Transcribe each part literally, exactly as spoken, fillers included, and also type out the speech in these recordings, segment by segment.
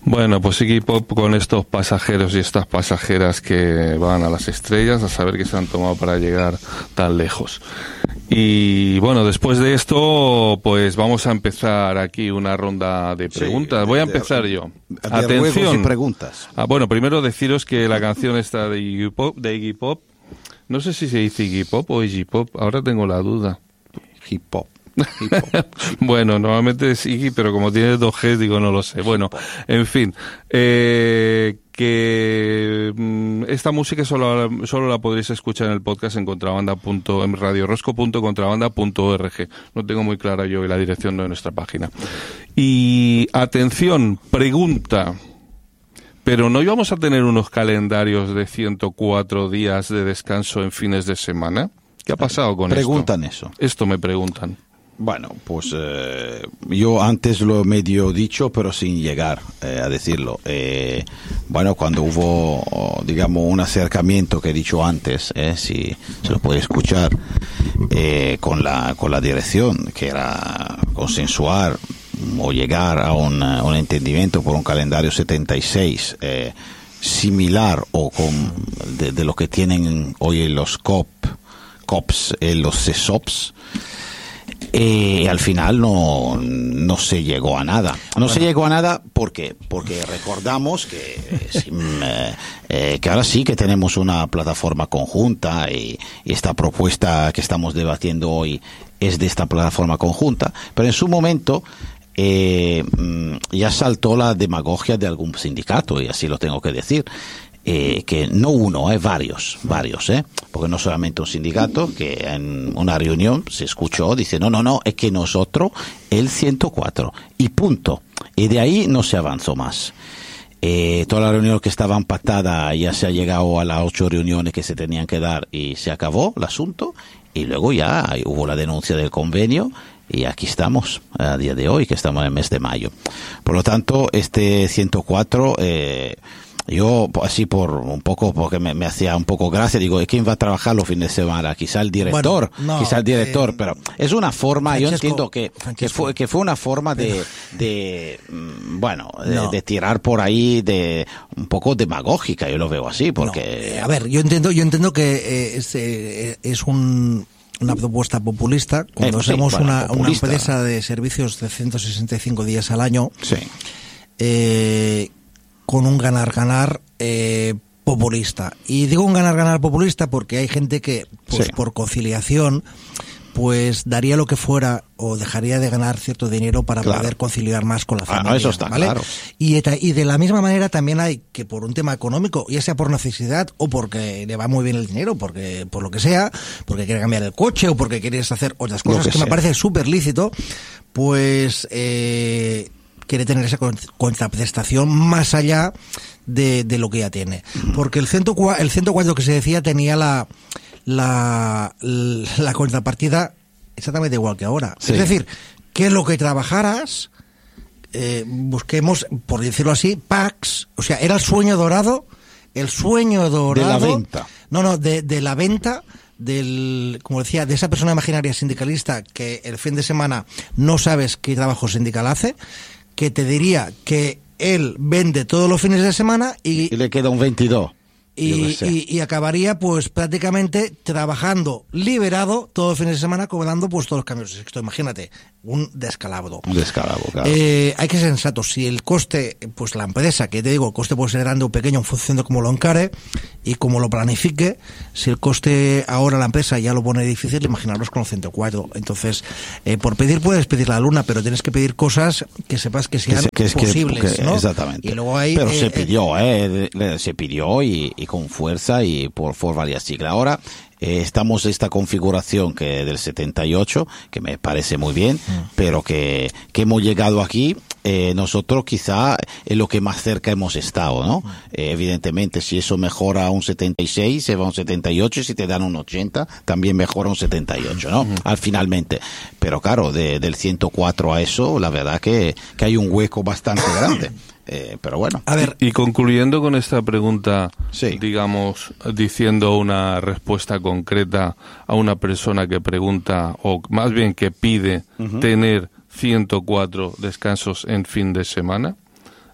Bueno, pues Iggy Pop con estos pasajeros y estas pasajeras que van a las estrellas, a saber qué se han tomado para llegar tan lejos. Y bueno, después de esto, pues vamos a empezar aquí una ronda de preguntas. Sí, Voy a de, empezar de, yo. De Atención. y preguntas. Ah, bueno, primero deciros que la canción está de Iggy Pop, de Iggy Pop. No sé si se dice Iggy Pop o Iggy Pop, ahora tengo la duda. Hip Hop. Bueno, normalmente es Iggy, pero como tiene dos G, digo, no lo sé. Bueno, en fin, eh, que mm, esta música solo, solo la podréis escuchar en el podcast en contrabanda. en radiorosco punto contrabanda punto org. No tengo muy clara yo la dirección de nuestra página. Y atención, pregunta. Pero no íbamos a tener unos calendarios de ciento cuatro días de descanso en fines de semana. ¿Qué ha pasado con preguntan esto? Preguntan eso. Esto me preguntan. Bueno, pues eh, yo antes lo he medio dicho, pero sin llegar eh, a decirlo. Eh, bueno, cuando hubo, digamos, un acercamiento que he dicho antes, eh, si se lo puede escuchar, eh, con la con la dirección, que era consensuar o llegar a un, a un entendimiento por un calendario setenta y seis eh, similar o con de, de lo que tienen hoy los C O P, C O Ps, eh, los C E S O Ps. Eh, al final no, no se llegó a nada. No bueno. se llegó a nada ¿por qué? Porque recordamos que, eh, eh, que ahora sí que tenemos una plataforma conjunta y, y esta propuesta que estamos debatiendo hoy es de esta plataforma conjunta, pero en su momento eh, ya saltó la demagogia de algún sindicato, y así lo tengo que decir. Eh, que no uno, eh, varios, varios, eh, porque no solamente un sindicato, que en una reunión se escuchó, dice, no, no, no, es que nosotros el ciento cuatro, y punto, y de ahí no se avanzó más. Eh, toda la reunión que estaba empatada ya se ha llegado a las ocho reuniones que se tenían que dar y se acabó el asunto, y luego ya hubo la denuncia del convenio, y aquí estamos, a día de hoy, que estamos en el mes de mayo. Por lo tanto, este ciento cuatro, eh, yo así por un poco, porque me, me hacía un poco gracia, digo, ¿quién va a trabajar los fines de semana? Quizá el director, bueno, no, quizá el director, eh, pero es una forma, Francesco, yo entiendo que, que fue que fue una forma de, de bueno, de, no. de tirar por ahí, de un poco demagógica, yo lo veo así, porque... No. A ver, yo entiendo, yo entiendo que eh, es, eh, es un... una propuesta populista. Cuando eh, somos sí, bueno, una, una empresa de servicios de ciento sesenta y cinco días al año, sí. eh, con un ganar-ganar eh, populista. Y digo un ganar-ganar populista porque hay gente que, pues sí. por conciliación, pues daría lo que fuera o dejaría de ganar cierto dinero para claro. poder conciliar más con la familia. Ah, no, eso está ¿vale? claro. Y, y de la misma manera también hay que por un tema económico, ya sea por necesidad o porque le va muy bien el dinero, porque por lo que sea, porque quiere cambiar el coche o porque quieres hacer otras cosas que, que me parece súper lícito, pues eh, quiere tener esa contraprestación más allá de, de lo que ya tiene. Uh-huh. Porque el ciento cuatro que se decía tenía la... La, la contrapartida exactamente igual que ahora. Sí. Es decir, que lo que trabajaras, eh, busquemos, por decirlo así, packs, o sea, era el sueño dorado, el sueño dorado. De la venta. No, no, de, de la venta, del, como decía, de esa persona imaginaria sindicalista que el fin de semana no sabes qué trabajo sindical hace, que te diría que él vende todos los fines de semana y... Y le queda un veintidós. Y, y, y acabaría pues prácticamente trabajando liberado todo el fin de semana cobrando pues todos los cambios de sexto. Imagínate, un descalabro. Un descalabro, claro. Eh, hay que ser sensatos. Si el coste, pues la empresa, que te digo, el coste puede ser grande o pequeño en función de cómo lo encare y cómo lo planifique. Si el coste ahora la empresa ya lo pone difícil, imaginaros con el ciento cuatro. Entonces, eh, por pedir puedes pedir la luna, pero tienes que pedir cosas que sepas que sean que, que, posibles, que, ¿no? Exactamente. Y luego hay, pero eh, se pidió, eh, eh, se pidió y, y con fuerza y por, por varias siglas. Ahora eh, estamos en esta configuración que del setenta y ocho, que me parece muy bien, mm. pero que, que hemos llegado aquí, eh, nosotros quizá es lo que más cerca hemos estado, ¿no? Mm. Eh, evidentemente, si eso mejora a un setenta y seis, se va a un setenta y ocho, y si te dan un ochenta, también mejora un setenta y ocho, ¿no? Mm. Al finalmente. Pero claro, de, del ciento cuatro a eso, la verdad que, que hay un hueco bastante grande. Eh, pero bueno. A ver, y, y concluyendo con esta pregunta, sí. digamos, diciendo una respuesta concreta a una persona que pregunta, o más bien que pide uh-huh. tener ciento cuatro descansos en fin de semana,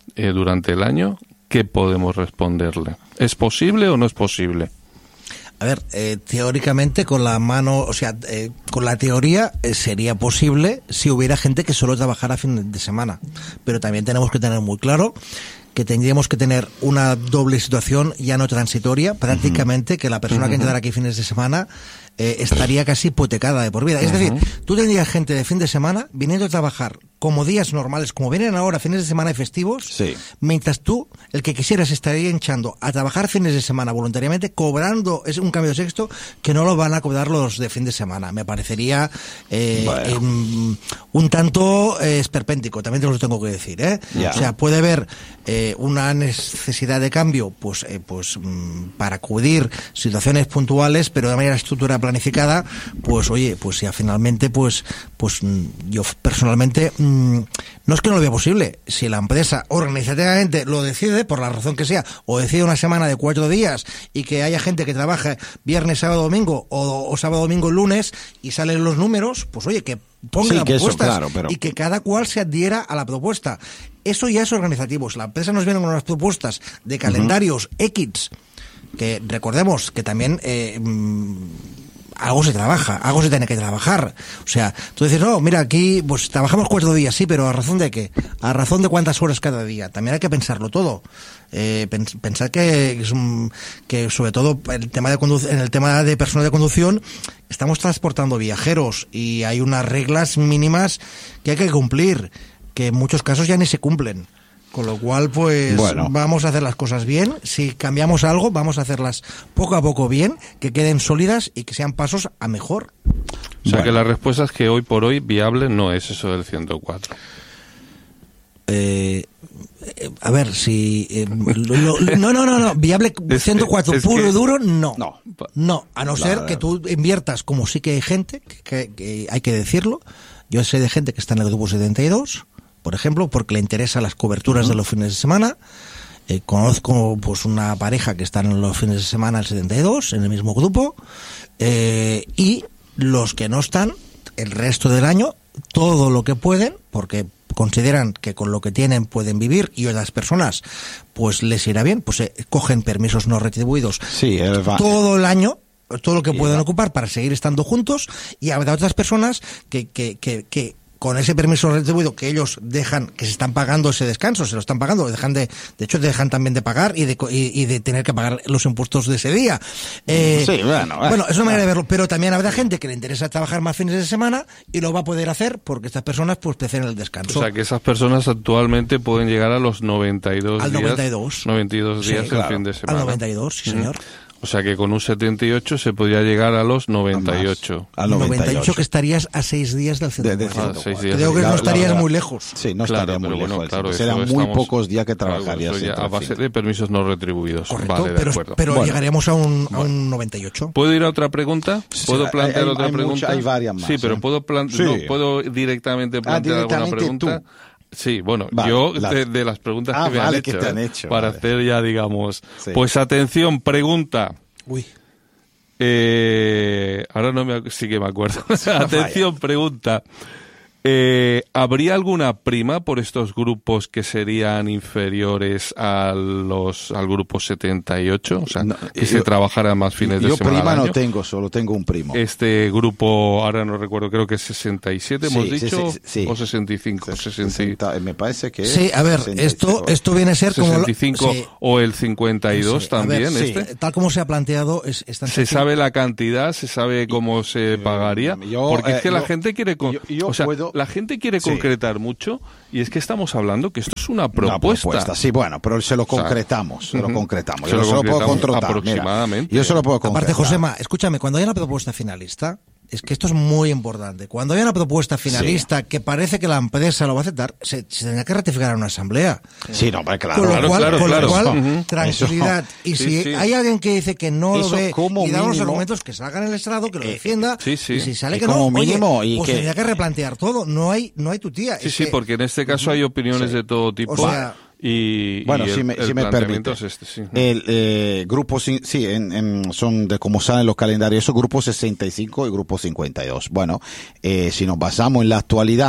eh, durante el año, ¿qué podemos responderle? ¿Es posible o no es posible? A ver, eh, teóricamente con la mano, o sea, eh, con la teoría eh, sería posible si hubiera gente que solo trabajara fin de semana. Pero también tenemos que tener muy claro que tendríamos que tener una doble situación ya no transitoria, prácticamente, uh-huh. que la persona uh-huh. que entrara aquí fines de semana eh, estaría casi hipotecada de por vida. Es uh-huh. decir, tú tendrías gente de fin de semana viniendo a trabajar como días normales, como vienen ahora fines de semana y festivos, sí. mientras tú, el que quisieras, estaría hinchando a trabajar fines de semana voluntariamente, cobrando es un cambio de sexto que no lo van a cobrar los de fin de semana. Me parecería eh, bueno. eh, un tanto eh, esperpéntico, también te lo tengo que decir, ¿eh? Yeah. O sea, puede haber eh, una necesidad de cambio, pues, eh, pues mm, para acudir situaciones puntuales, pero de manera estructurada, planificada, pues oye, pues ya finalmente, pues, pues yo personalmente no es que no lo vea posible. Si la empresa organizativamente lo decide, por la razón que sea, o decide una semana de cuatro días y que haya gente que trabaje viernes, sábado, domingo, o, o sábado, domingo, lunes, y salen los números, pues oye, que ponga sí, las propuestas, eso, claro, pero... y que cada cual se adhiera a la propuesta. Eso ya es organizativo. Si la empresa nos viene con unas propuestas de calendarios uh-huh. X, que recordemos que también eh, algo se trabaja, algo se tiene que trabajar. O sea, tú dices, no, mira, aquí pues trabajamos cuatro días, sí, pero ¿a razón de qué? ¿A razón de cuántas horas cada día? También hay que pensarlo todo. Eh, pens- pensar que es un, que sobre todo el tema de condu- en el tema de personal de conducción estamos transportando viajeros y hay unas reglas mínimas que hay que cumplir, que en muchos casos ya ni se cumplen. Con lo cual, pues, bueno. vamos a hacer las cosas bien. Si cambiamos algo, vamos a hacerlas poco a poco bien, que queden sólidas y que sean pasos a mejor. O sea, bueno. que la respuesta es que hoy por hoy viable no es eso del ciento cuatro. Eh, eh, a ver, si... Eh, lo, lo, no, no, no, no. Viable ciento cuatro es, es puro y duro, no. No. No, a no ser que tú inviertas, como sí que hay gente, que, que, que hay que decirlo. Yo sé de gente que está en el grupo setenta y dos... por ejemplo, porque le interesan las coberturas uh-huh. de los fines de semana. Eh, conozco pues una pareja que están en los fines de semana el setenta y dos, en el mismo grupo, eh, y los que no están, el resto del año, todo lo que pueden, porque consideran que con lo que tienen pueden vivir, y otras personas pues les irá bien, pues eh, cogen permisos no retribuidos sí, va- todo el año, todo lo que pueden va- ocupar para seguir estando juntos, y habrá otras personas que, que, que, que con ese permiso retribuido que ellos dejan, que se están pagando ese descanso, se lo están pagando, dejan de, de hecho dejan también de pagar y de, y, y de tener que pagar los impuestos de ese día. Eh, sí, bueno, bueno, es una manera de verlo, pero también habrá gente que le interesa trabajar más fines de semana y lo va a poder hacer porque estas personas pues prefieren el descanso. O sea, que esas personas actualmente pueden llegar a los noventa y dos Al días. noventa y dos. noventa y dos días sí, el claro. fin de semana. Al noventa y dos, sí, señor. Mm. O sea que con un setenta y ocho se podría llegar a los noventa y ocho. Al noventa y ocho. noventa y ocho, que estarías a seis días del ciento cuatro. Ah, seis días. Creo que la, no estarías la, muy lejos. Sí, no claro, estaría muy bueno, lejos. Claro, Serán muy estamos, pocos días que trabajarías. Claro, ya a base de permisos no retribuidos. Correcto, vale, de pero, acuerdo. pero bueno. llegaríamos a un, a un bueno. noventa y ocho. ¿Puedo ir a otra pregunta? ¿Puedo sí, plantear hay, otra hay pregunta? Mucha, hay varias más. Sí, pero ¿eh? ¿puedo, plan- sí. no, ¿puedo directamente plantear ah, directamente alguna pregunta? Tú. Sí, bueno, vale, yo la... de, de las preguntas ah, que me vale, han hecho, que te han ¿eh? hecho para vale. hacer ya, digamos... Sí. Pues atención, pregunta. Uy. Eh, ahora no me sí que me acuerdo. Atención, pregunta. Eh, ¿Habría alguna prima por estos grupos que serían inferiores a los al grupo setenta y ocho? O sea, no, que yo, se trabajara más fines yo de semana. Yo prima al año. no tengo, solo tengo un primo. Este grupo, ahora no recuerdo, creo que es sesenta y siete, hemos sí, dicho, sí, sí, o sesenta y cinco. sesenta, me parece que es. Sí, a ver, esto, esto viene a ser como... sesenta y cinco sí. O el cincuenta y dos sí, también. Ver, este. Sí, tal como se ha planteado... Es, es ¿Se sabe la cantidad? ¿Se sabe cómo se pagaría? Yo, Porque es que eh, la yo, gente quiere... Con... Yo, yo o sea, puedo... la gente quiere concretar sí. mucho, y es que estamos hablando que esto es una propuesta. Una propuesta, sí, bueno, pero se lo concretamos, o sea, se lo concretamos. Se yo lo se lo puedo contratar, aproximadamente. Mira, yo se lo puedo concretar. Aparte, Josema, escúchame, cuando haya una propuesta finalista, es que esto es muy importante. Cuando haya una propuesta finalista sí. que parece que la empresa lo va a aceptar, se, se tendrá que ratificar en una asamblea. Sí, no, claro. Con lo cual, claro, con claro, lo cual claro. Uh-huh. tranquilidad. Eso. Y sí, si sí. hay alguien que dice que no Eso lo ve como y da los mínimo, argumentos, que salga en el estrado, que lo eh, defienda. Sí, sí. Y si sale y que como no, mínimo, oye, y pues que, tendría que replantear todo. No hay, no hay tu tía. Sí, es sí, que, porque en este caso hay opiniones sí. de todo tipo. O sea, Y, bueno, y el, si me, el si me permite, es este, sí. el eh, grupo, sí, en, en, son de como salen los calendarios, esos grupos sesenta y cinco y grupo cincuenta y dos. Bueno, eh, si nos basamos en la actualidad,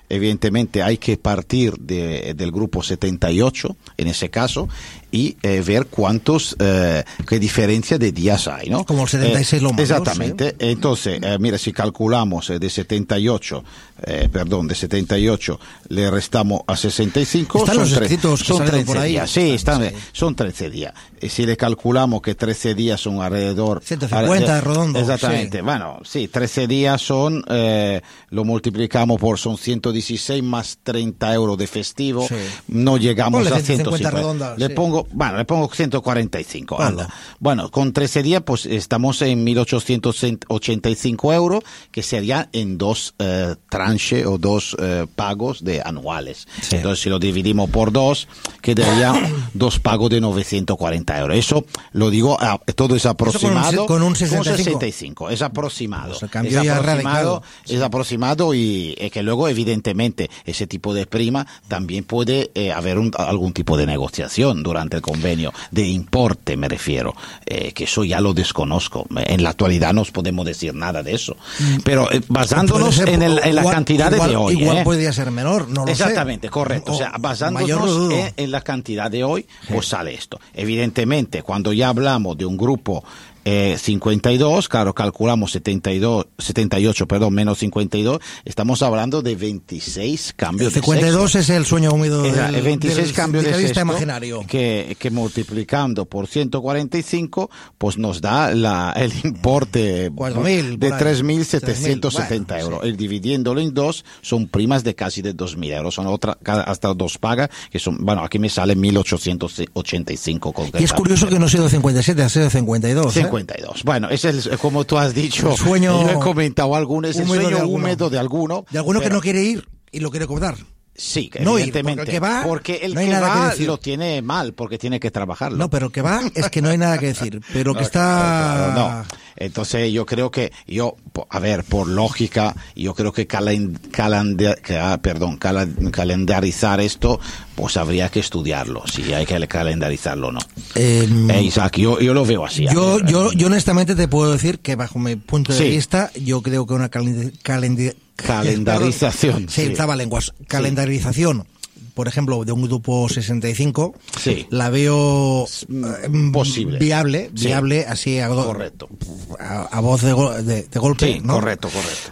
evidentemente hay que partir de, del grupo setenta y ocho, en ese caso, y eh, ver cuántos, eh, qué diferencia de días hay, ¿no? Como el setenta y seis eh, lo más. Exactamente. ¿Sí? Entonces, eh, mira, si calculamos eh, de setenta y ocho, eh, perdón, de setenta y ocho le restamos a sesenta y cinco, están son, los tre son trece por ahí. días. Sí, están, sí, son trece días. Y si le calculamos que trece días son alrededor... ciento cincuenta, redondo. Exactamente. Sí. Bueno, sí, trece días son, eh, lo multiplicamos por, son ciento dieciséis más treinta euros de festivo, sí. No llegamos Ponle a ciento cincuenta. Redonda, le sí. pongo, bueno, le pongo ciento cuarenta y cinco. Anda. Bueno, con trece días, pues estamos en mil ochocientos ochenta y cinco euros, que sería en dos eh, tranches o dos eh, pagos de anuales. Sí. Entonces, si lo dividimos por dos, quedaría dos pagos de novecientos cuarenta euros. Eso lo digo, ah, todo es aproximado. Con un, con un sesenta y cinco. Con sesenta y cinco, es aproximado. Pues es aproximado, sí. es aproximado y eh, que luego, evidentemente, ese tipo de prima también puede eh, haber un, algún tipo de negociación durante el convenio, de importe me refiero, eh, que eso ya lo desconozco. En la actualidad no podemos decir nada de eso. Pero eh, basándonos ser, en, el, en la igual, cantidad igual, de hoy. Igual eh. podría ser menor, no lo Exactamente, sé. correcto. O sea, basándonos en, en la cantidad de hoy, pues sí. Sale esto. Evidentemente, cuando ya hablamos de un grupo Eh, cincuenta y dos, claro, calculamos setenta y dos, setenta y ocho, perdón, menos cincuenta y dos, estamos hablando de veintiséis cambios de sexo. cincuenta y dos es el sueño húmedo del, del, veintiséis del, cambios de sexo imaginario. Que, que multiplicando por ciento cuarenta y cinco, pues nos da la, el importe cuatro mil, de tres mil setecientos setenta bueno, euros. Sí. El dividiéndolo en dos, son primas de casi de dos mil euros. Son otra, hasta dos pagas, que son, bueno, aquí me sale mil ochocientos ochenta y cinco. Y es curioso que no ha sido cincuenta y siete, ha sido cincuenta y dos. cincuenta y dos. ¿eh? Bueno, ese es el, como tú has dicho, el sueño, yo he comentado alguno, es el sueño de húmedo de alguno. De alguno pero, que no quiere ir y lo quiere cobrar. Sí, que no evidentemente. Ir, porque el que va, porque el no hay que nada va que decir. Lo tiene mal, porque tiene que trabajarlo. No, pero el que va es que no hay nada que decir. Pero no, que está... Claro, no. Entonces yo creo que, yo, a ver, por lógica, yo creo que calen, calendar, perdón, calendarizar esto, pues habría que estudiarlo, si hay que calendarizarlo o no. Eh, eh, Isaac, yo, yo lo veo así. Yo, yo, yo honestamente te puedo decir que bajo mi punto de sí. vista, yo creo que una calendarización... Calendarización. Sí, estaba sí. lenguas. Calendarización. Sí. Por ejemplo, de un grupo sesenta y cinco, sí. la veo posible, viable, sí. viable, así a, correcto. a, a voz de, go, de, de golpe, sí, ¿no? correcto, correcto.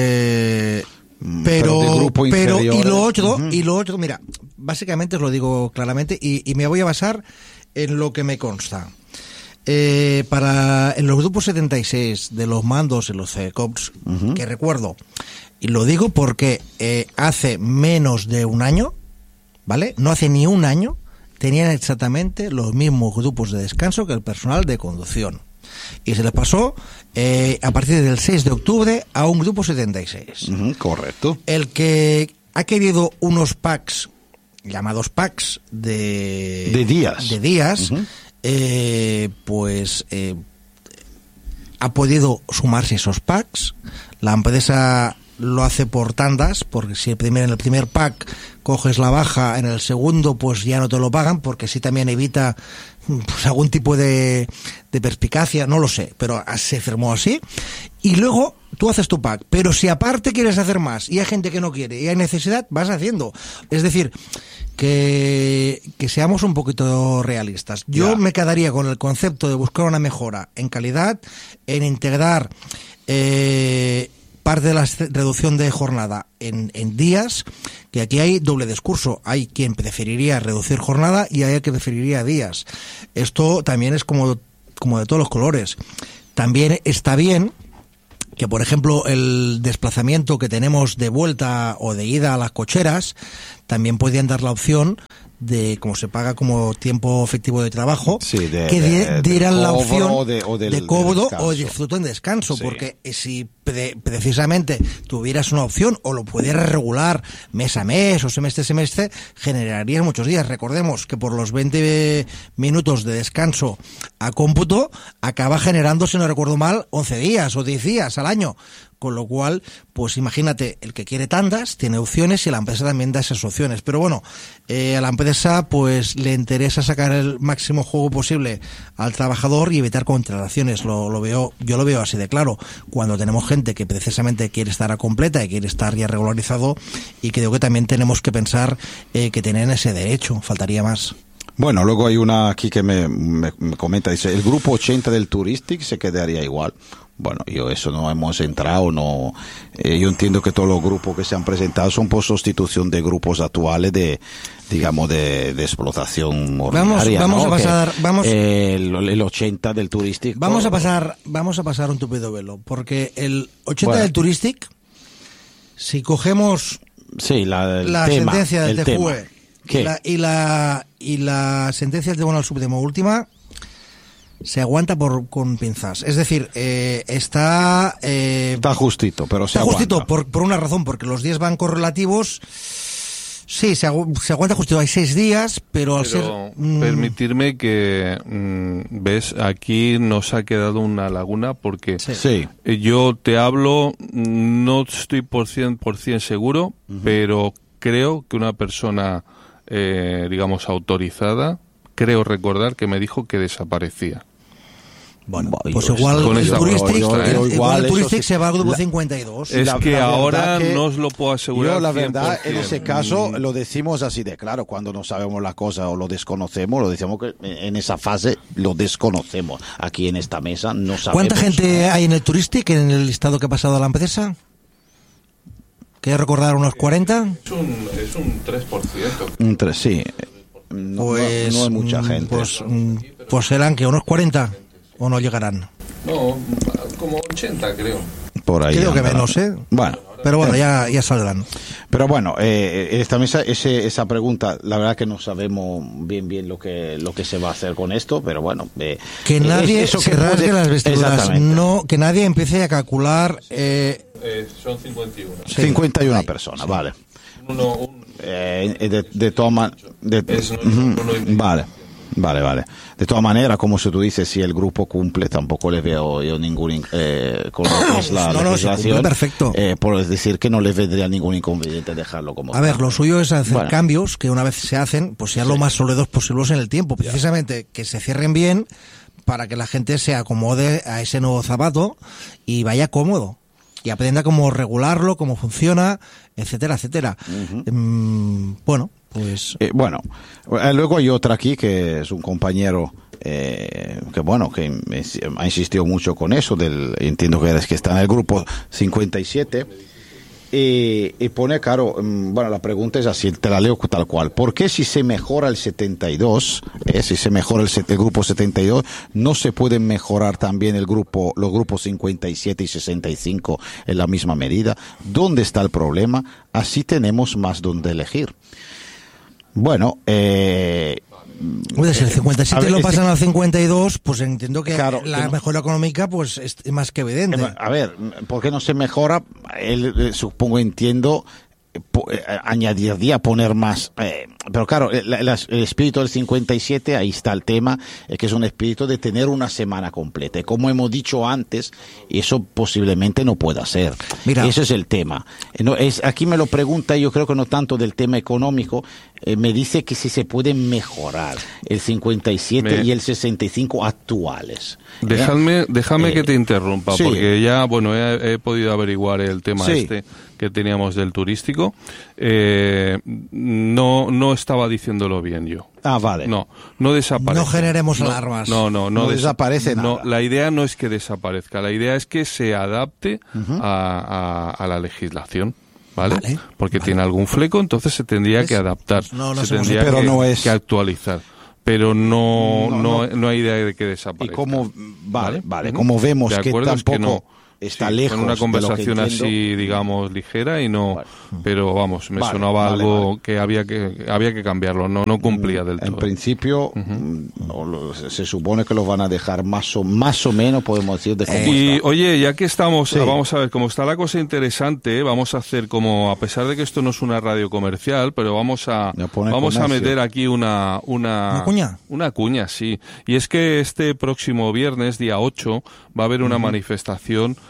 Eh, pero, pero, pero y lo ¿eh? otro, uh-huh. y lo otro, mira, básicamente os lo digo claramente y, y me voy a basar en lo que me consta. Eh, para en los grupos setenta y seis de los mandos en los C E C O P S, uh-huh. que recuerdo, y lo digo porque eh, hace menos de un año, ¿vale? No hace ni un año, tenían exactamente los mismos grupos de descanso que el personal de conducción. Y se les pasó eh, a partir del seis de octubre a un grupo setenta y seis. Uh-huh, correcto. El que ha querido unos packs, llamados packs de... De días. De días, uh-huh. eh, pues eh, ha podido sumarse esos packs. La empresa lo hace por tandas, porque si el primer, en el primer pack coges la baja, en el segundo pues ya no te lo pagan, porque así también evita pues, algún tipo de, de perspicacia, no lo sé, pero se firmó así. Y luego tú haces tu pack, pero si aparte quieres hacer más y hay gente que no quiere y hay necesidad, vas haciendo. Es decir, que, que seamos un poquito realistas. Yo yeah. me quedaría con el concepto de buscar una mejora en calidad, en integrar eh, parte de la reducción de jornada en, en días, que aquí hay doble discurso. Hay quien preferiría reducir jornada y hay quien preferiría días. Esto también es como, como de todos los colores. También está bien que, por ejemplo, el desplazamiento que tenemos de vuelta o de ida a las cocheras, también podrían dar la opción de, como se paga como tiempo efectivo de trabajo, sí, de, que de, dieran de la opción o de, o del, de cobro de o disfruten descanso, sí. porque si pre precisamente tuvieras una opción o lo pudieras regular mes a mes o semestre a semestre, generarías muchos días. Recordemos que por los veinte minutos de descanso a cómputo acaba generando, si no recuerdo mal, once días o diez días al año. Con lo cual, pues imagínate, el que quiere tandas tiene opciones y la empresa también da esas opciones. Pero bueno, eh, a la empresa pues le interesa sacar el máximo juego posible al trabajador y evitar contrataciones. Lo, lo veo, yo lo veo así de claro. Cuando tenemos gente que precisamente quiere estar a completa y quiere estar ya regularizado, y creo que también tenemos que pensar eh, que tienen ese derecho, faltaría más. Bueno, luego hay una aquí que me, me, me comenta, dice, el grupo ochenta del Touristic se quedaría igual. Bueno, yo eso no hemos entrado, no. Eh, yo entiendo que todos los grupos que se han presentado son por sustitución de grupos actuales de, digamos, de, de explotación ordinaria. Vamos, vamos ¿no? a pasar, que, vamos. Eh, el, el ochenta del Touristic. Vamos todo, a pasar, vamos a pasar un tupido velo, porque el ochenta bueno, del Touristic, si cogemos sí, la, el la tema, sentencia del el T J U E tema. y la, y la y la sentencia del Tribunal Supremo última, se aguanta por con pinzas. Es decir, eh, está... Eh, está justito, pero se está aguanta. justito por, por una razón, porque los diez bancos relativos, sí, se, agu se aguanta justito. Hay seis días, pero al pero ser... Mmm, permitirme que, mmm, ves, aquí nos ha quedado una laguna porque sí. Sí. yo te hablo, no estoy por cien por cien seguro, uh-huh. pero creo que una persona, eh, digamos, autorizada, creo recordar que me dijo que desaparecía. Bueno, pues pues igual con el esa Touristic, propuesta, ¿eh? igual, igual el Touristic sí, se va al grupo la, cincuenta y dos. Es la, que la ahora que no os lo puedo asegurar. Yo la verdad, cien por cien. en ese caso, lo decimos así de claro, cuando no sabemos la cosa o lo desconocemos, lo decimos que en esa fase lo desconocemos. Aquí en esta mesa no sabemos. ¿Cuánta gente hay en el Touristic, en el listado que ha pasado a la empresa? ¿Quieres recordar unos cuarenta? Es un, es un tres por ciento. Un tres, sí. No, pues, no, no es mucha gente. Pues, pues serán que unos cuarenta o no llegarán. No, como ochenta creo. Por ahí. Creo que andará. menos, ¿eh? Bueno. Pero bueno, ya, ya saldrán. Pero bueno, eh, esta mesa, ese, esa pregunta, la verdad que no sabemos bien bien lo que lo que se va a hacer con esto, pero bueno. Eh, que nadie eso se que rasgue puede, las vestiduras, no, que nadie empiece a calcular... Eh, eh, son cincuenta y uno. Sí, cincuenta y una sí, personas, sí. Vale. Uno, un, Eh, de, de toma de, es, no, uh-huh, no, no, no, vale vale vale de todas maneras, como si tú dices, si el grupo cumple, tampoco le veo yo ningún eh, con lo que es la no, no, legislación, perfecto. Eh, por decir que no le vendría ningún inconveniente dejarlo como a ver, lo suyo es hacer bueno. cambios que una vez se hacen, pues sean sí. lo más sólidos posibles en el tiempo, precisamente que se cierren bien para que la gente se acomode a ese nuevo zapato y vaya cómodo y aprenda cómo regularlo, cómo funciona, etcétera, etcétera. Uh-huh. Mm, bueno, pues... Eh, bueno, eh, luego hay otra aquí que es un compañero eh, que, bueno, que me, ha insistido mucho con eso, del entiendo que es que está en el grupo cincuenta y siete, y, y pone, claro, bueno, la pregunta es así, te la leo tal cual. ¿Por qué si se mejora el setenta y dos, eh, si se mejora el, el grupo setenta y dos, no se pueden mejorar también el grupo, los grupos cincuenta y siete y sesenta y cinco en la misma medida? ¿Dónde está el problema? Así tenemos más donde elegir. Bueno, eh... Pues si el cincuenta y siete ver, lo pasan al cincuenta y dos, pues entiendo que claro, la que no, mejora económica pues es más que evidente. A ver, ¿por qué no se mejora? Él, supongo, entiendo, añadiría poner más, eh, pero claro, el, el, el espíritu del cincuenta y siete, ahí está el tema, eh, que es un espíritu de tener una semana completa, y como hemos dicho antes, eso posiblemente no pueda ser. Mira, ese es el tema. No, es, aquí me lo pregunta, yo creo que no tanto del tema económico, eh, me dice que si se puede mejorar el cincuenta y siete me... y el sesenta y cinco actuales. Déjame, déjame eh, que te interrumpa, sí. porque ya, bueno, he, he podido averiguar el tema sí. este que teníamos del turístico. Eh, no, no estaba diciéndolo bien yo. Ah, vale. No, no desaparece. No generemos no, alarmas. No, no, no, no des desaparece no, nada. La idea no es que desaparezca, la idea es que se adapte uh-huh. a, a, a la legislación. ¿Vale? vale Porque vale. tiene algún fleco, entonces se tendría ¿Es? que adaptar, no, no se tendría pero que, no es... que actualizar. Pero no no, no, no, no hay idea de que desaparezca. Y como, vale, vale, vale. como vemos que tampoco... Es que no. Está sí, lejos con una conversación de lo que así, digamos, ligera y no, vale. pero vamos, me vale, sonaba vale, algo vale. que había que había que cambiarlo, no no cumplía del todo. En principio, uh-huh. se supone que lo van a dejar más o más o menos, podemos decir, de cómo Y está. Oye, ya que estamos, sí. vamos a ver, como está la cosa interesante, vamos a hacer como, a pesar de que esto no es una radio comercial, pero vamos a vamos a meter aquí una una una cuña, una cuña, sí. Y es que este próximo viernes, día ocho, va a haber una uh-huh. manifestación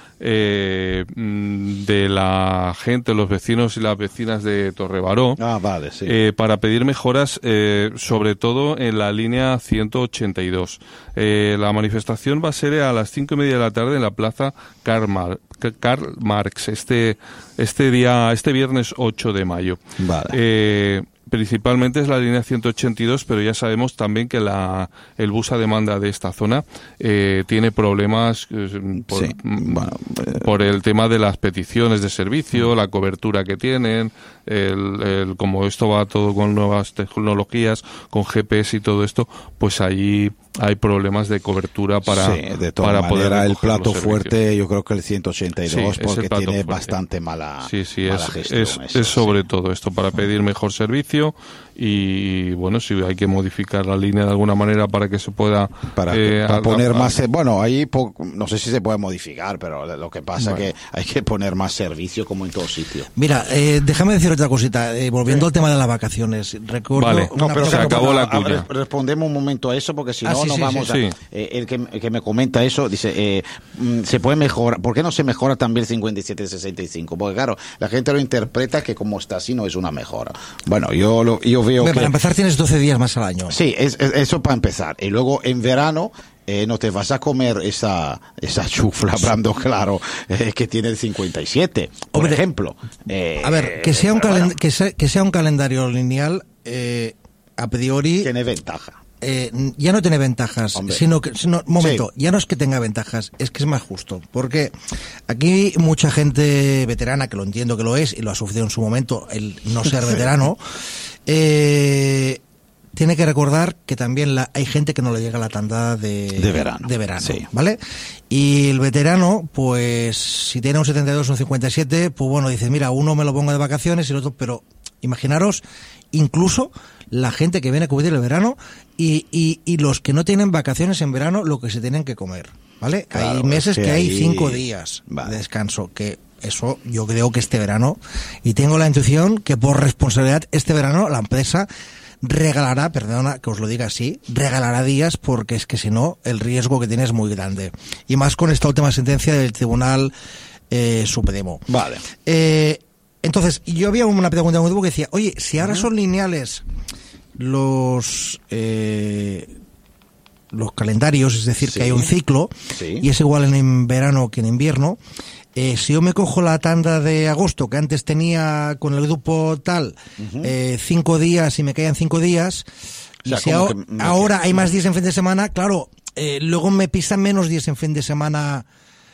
eh, de la gente, los vecinos y las vecinas de Torrebaró, ah, vale, sí. eh, para pedir mejoras, eh, sobre todo en la línea ciento ochenta y dos. Eh, la manifestación va a ser a las cinco y media de la tarde en la plaza Karl Marx, Karl Marx este, este día, este viernes ocho de mayo. Vale. Eh, Principalmente es la línea ciento ochenta y dos, pero ya sabemos también que la, el bus a demanda de esta zona eh, tiene problemas eh, por, sí, bueno, eh, por el tema de las peticiones de servicio, la cobertura que tienen, el, el, como esto va todo con nuevas tecnologías, con G P S y todo esto, pues allí hay problemas de cobertura para, sí, de todas para poder manera, el plato fuerte servicios. Yo creo que el ciento ochenta y dos, sí, porque tiene fuerte. bastante mala, sí, sí, mala es, gestión. Es, eso, es sobre sí. todo esto, para pedir mejor servicio y, bueno, si hay que modificar la línea de alguna manera para que se pueda... Para, eh, para a, poner a, más... Bueno, ahí po, no sé si se puede modificar, pero lo que pasa es bueno. que hay que poner más servicio como en todo sitio. Mira, eh, déjame decir otra cosita, eh, volviendo sí. al tema de las vacaciones. Recuerdo vale, no, pero se acabó la cuña. Respondemos un momento a eso, porque si ah, no, sí, nos sí, vamos sí, a... sí. Eh, el, que, el que me comenta eso, dice, eh, se puede mejorar, ¿por qué no se mejora también el cincuenta y siete sesenta y cinco? Porque claro, la gente lo interpreta que como está así no es una mejora. Bueno, yo, lo, yo veo Hombre, que... Para empezar tienes doce días más al año. Sí, es, es, eso para empezar. Y luego en verano... Eh, no te vas a comer esa esa chufla, hablando claro, eh, que tiene el cincuenta y siete, por Hombre, ejemplo. Eh, a ver, que sea, un bueno, que, sea, que sea un calendario lineal, eh, a priori... Tiene ventaja. Eh, ya no tiene ventajas, Hombre. sino que, sino, momento, sí. ya no es que tenga ventajas, es que es más justo, porque aquí mucha gente veterana, que lo entiendo que lo es, y lo ha sufrido en su momento, el no ser veterano, eh... tiene que recordar que también la, hay gente que no le llega la tanda de, de verano, de verano sí. ¿vale? Y el veterano, pues, si tiene un setenta y dos o un cincuenta y siete, pues bueno, dices, mira, uno me lo pongo de vacaciones y el otro, pero imaginaros, incluso la gente que viene a cubrir el verano y, y, y los que no tienen vacaciones en verano, lo que se tienen que comer, ¿vale? Claro, hay meses que, que hay cinco días vale. de descanso, que eso yo creo que este verano, y tengo la intuición que por responsabilidad este verano la empresa regalará, perdona que os lo diga así, regalará días, porque es que si no, el riesgo que tiene es muy grande. Y más con esta última sentencia del Tribunal eh, Supremo. Vale. Eh, entonces, yo había una pregunta en un grupo que decía, oye, si ahora son lineales los... Eh, los calendarios, es decir, sí. que hay un ciclo, sí. y es igual en verano que en invierno, Eh, si yo me cojo la tanda de agosto, que antes tenía con el grupo tal, uh-huh. eh, cinco días y me caían cinco días, o sea, y si ahora, me... ahora hay más días en fin de semana, claro, eh, luego me pisan menos días en fin de semana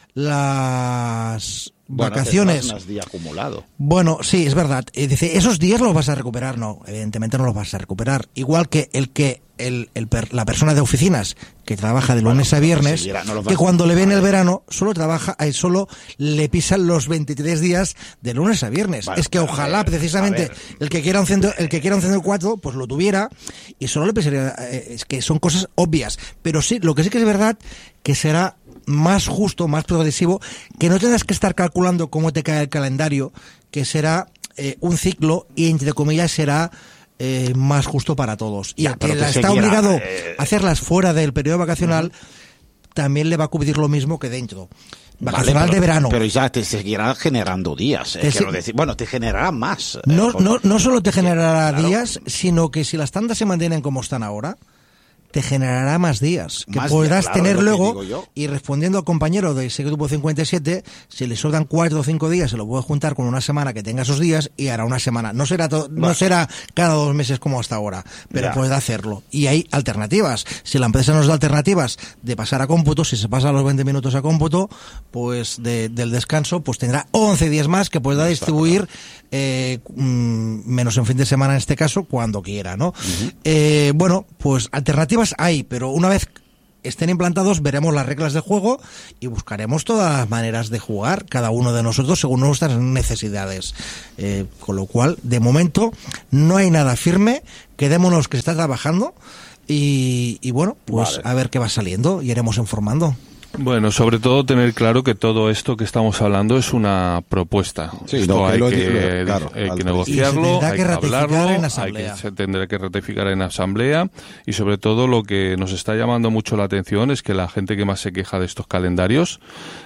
las bueno, vacaciones. Más día acumulado. Bueno, sí, es verdad. Eh, dice, esos días los vas a recuperar. No, evidentemente no los vas a recuperar. Igual que el que el, el per, la persona de oficinas que trabaja de lunes bueno, a viernes, no no que cuando le ven el verano solo trabaja, ahí solo le pisan los veintitrés días de lunes a viernes. Bueno, es que ojalá ver, precisamente el que quiera un centro, el que quiera un centro cuatro, pues lo tuviera y solo le pisaría. Eh, es que son cosas obvias, pero sí, lo que sí que es verdad que será más justo, más progresivo, que no tengas que estar calculando cómo te cae el calendario, que será eh, un ciclo y entre comillas será eh, más justo para todos. Y ya, el que, que la está seguirá, obligado eh... a hacerlas fuera del periodo vacacional, uh-huh. también le va a cubrir lo mismo que dentro. Vacacional vale, pero, de verano. Pero ya te seguirá generando días, eh, quiero decir. Bueno, te generará más. No, eh, no, no solo te generará claro. días, sino que si las tandas se mantienen como están ahora, te generará más días que más podrás días, claro, tener luego. Y respondiendo al compañero de ese grupo cincuenta y siete, si le sobran cuatro o cinco días, se lo puede juntar con una semana que tenga esos días y hará una semana. No será to- no será cada dos meses como hasta ahora, pero ya. podrá hacerlo. Y hay alternativas. Si la empresa nos da alternativas de pasar a cómputo, si se pasa a los veinte minutos a cómputo, pues de, del descanso, pues tendrá once días más que podrá distribuir eh, mm, menos en fin de semana en este caso, cuando quiera, ¿no? Uh-huh. Eh, bueno, pues alternativas hay, pero una vez estén implantados veremos las reglas del juego y buscaremos todas las maneras de jugar cada uno de nosotros según nuestras necesidades, eh, con lo cual de momento no hay nada firme, quedémonos que se está trabajando y, y bueno, pues vale. a ver qué va saliendo y iremos informando. Bueno, sobre todo tener claro que todo esto que estamos hablando es una propuesta. Sí, esto no, que hay, lo que, digo, claro, hay que al- negociarlo, Y se tendrá hay que que ratificar hablarlo, en hay asamblea. que, se tendrá que ratificar en asamblea y sobre todo lo que nos está llamando mucho la atención es que la gente que más se queja de estos calendarios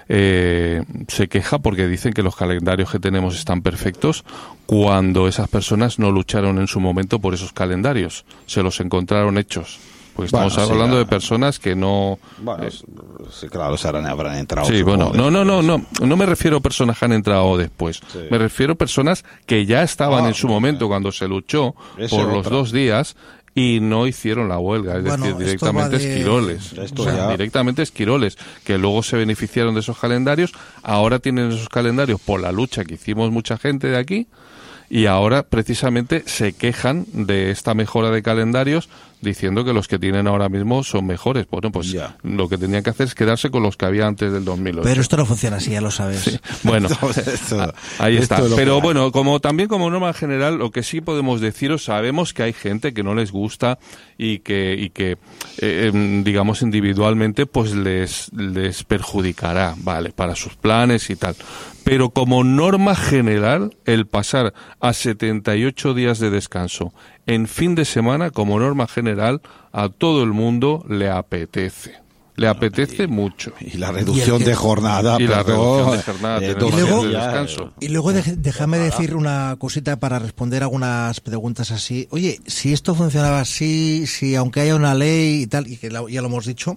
eh, se queja porque dicen que los calendarios que tenemos están perfectos cuando esas personas no lucharon en su momento por esos calendarios, se los encontraron hechos. Porque estamos Bueno, sí, hablando claro. de personas que no... Bueno, eh, sí, claro, se habrán, habrán entrado. Sí, supongo, bueno, no, no, no, después. no, no me refiero a personas que han entrado después. Sí. Me refiero a personas que ya estaban Ah, en su momento cuando se luchó Esa por es los otra. dos días y no hicieron la huelga, es Bueno, decir, esto directamente va de- esquiroles. Esto O sea, ya- directamente esquiroles, que luego se beneficiaron de esos calendarios, ahora tienen esos calendarios por la lucha que hicimos mucha gente de aquí y ahora precisamente se quejan de esta mejora de calendarios diciendo que los que tienen ahora mismo son mejores. Bueno, pues Ya. lo que tenían que hacer es quedarse con los que había antes del dos mil ocho. Pero esto no funciona así, ya lo sabes. Bueno, Esto- a- ahí esto está. es lo Pero que hay. bueno, como también como norma general, lo que sí podemos deciros, sabemos que hay gente que no les gusta y que, y que eh, em, digamos, individualmente, pues les, les perjudicará, ¿vale? Para sus planes y tal. Pero como norma general, el pasar a setenta y ocho días de descanso en fin de semana, como norma general, a todo el mundo le apetece. Le apetece mucho. Y la reducción Y el que- de jornada, Y la perdón, reducción de jornada, eh, tener dos más días de días, descanso. Y luego dej- déjame decir una cosita para responder algunas preguntas así. Oye, si esto funcionaba así, si aunque haya una ley y tal, y que la- ya lo hemos dicho,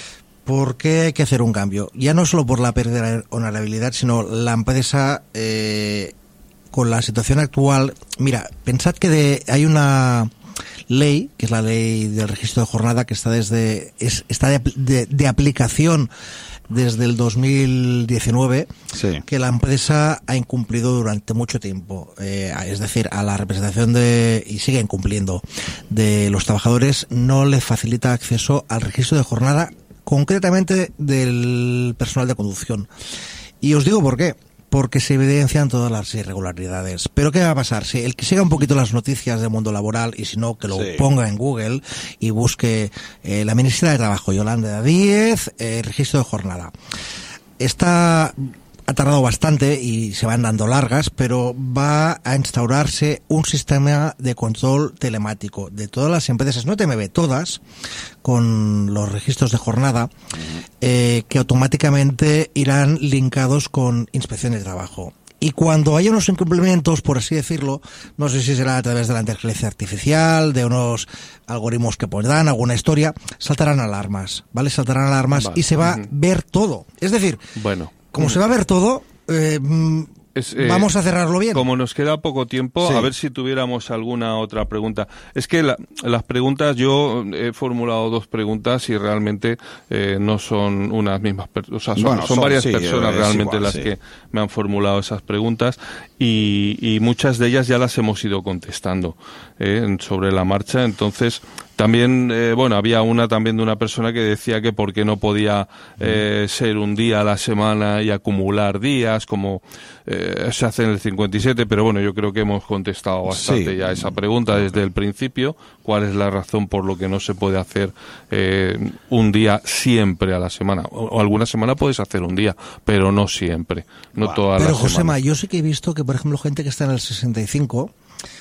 ¿por qué hay que hacer un cambio? Ya no solo por la pérdida de honorabilidad, sino la empresa eh, con la situación actual. Mira, pensad que de, hay una ley, que es la ley del registro de jornada, que está desde es, está de, apl- de- de aplicación desde el dos mil diecinueve, Sí. que la empresa ha incumplido durante mucho tiempo. Eh, es decir, a la representación de, y sigue incumpliendo, de los trabajadores no les facilita acceso al registro de jornada, concretamente del personal de conducción. Y os digo por qué. Porque se evidencian todas las irregularidades. Pero ¿qué va a pasar? Si el que siga un poquito las noticias del mundo laboral, y si no, que lo Sí. ponga en Google y busque eh, la ministra de Trabajo, Yolanda Díez, eh, registro de jornada. Esta ha tardado bastante y se van dando largas, pero va a instaurarse un sistema de control telemático de todas las empresas, no T M B, todas, con los registros de jornada, eh, que automáticamente irán linkados con inspección de trabajo. Y cuando haya unos incumplimientos, por así decirlo, no sé si será a través de la inteligencia artificial, de unos algoritmos que pondrán, alguna historia, saltarán alarmas, ¿vale? Saltarán alarmas Vale. y se va a Ujú. ver todo. Es decir, Bueno. como se va a ver todo, eh, mm, Es, eh, vamos a cerrarlo bien. Como nos queda poco tiempo, Sí. a ver si tuviéramos alguna otra pregunta. Es que la- las preguntas, yo he formulado dos preguntas y realmente eh, no son unas mismas personas, o sea, son, Bueno, son son- varias sí, personas es realmente igual, las sí. que me han formulado esas preguntas y, y muchas de ellas ya las hemos ido contestando eh, en- sobre la marcha. Entonces, también, eh, bueno, había una también de una persona que decía que por qué no podía eh, ser un día a la semana y acumular días, como eh, se hace en el cincuenta y siete, pero bueno, yo creo que hemos contestado bastante Sí. ya esa pregunta desde el principio. ¿Cuál es la razón por lo que no se puede hacer eh, un día siempre a la semana? O, o alguna semana puedes hacer un día, pero no siempre, no Vale. todas Pero las Josema, semanas. yo sí que he visto que, por ejemplo, gente que está en el sesenta y cinco,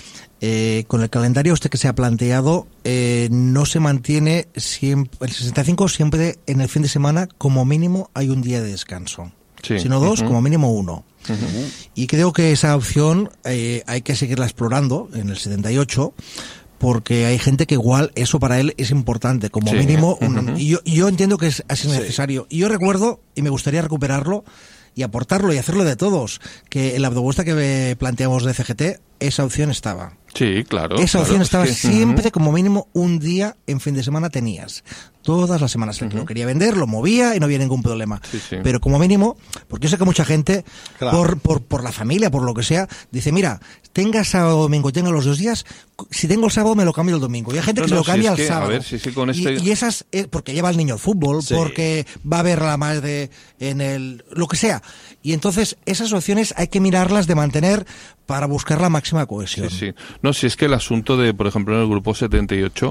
eh, con el calendario este que se ha planteado, eh, no se mantiene siempre, el sesenta y cinco siempre en el fin de semana, como mínimo hay un día de descanso. Sí. Si no dos, Ujú. como mínimo uno. Y creo que esa opción eh, hay que seguirla explorando en el setenta y ocho, porque hay gente que igual eso para él es importante, como Sí. mínimo. Un, Ujú. y yo, y yo entiendo que es así Sí. necesario. Y yo recuerdo, y me gustaría recuperarlo y aportarlo y hacerlo de todos, que en la propuesta que planteamos de C G T, esa opción estaba. Sí, claro. Esa claro, opción es estaba que- siempre, Ujú. como mínimo un día en fin de semana tenías. Todas las semanas. El que lo quería vender, lo movía y no había ningún problema. Sí, sí. Pero como mínimo, porque yo sé que mucha gente, Claro. por, por, por la familia, por lo que sea, dice, mira, tenga sábado o domingo, tenga los dos días, si tengo el sábado me lo cambio el domingo. Y hay gente No, que se no, lo si cambia es al que, a sábado. ver, sí, sí, con Y- este- y, esas, eh, porque lleva el niño al fútbol, Sí. porque va a ver a la madre en el, lo que sea. Y entonces esas opciones hay que mirarlas de mantener para buscar la máxima cohesión. Sí, sí. No, si es que el asunto de, por ejemplo, en el grupo setenta y ocho,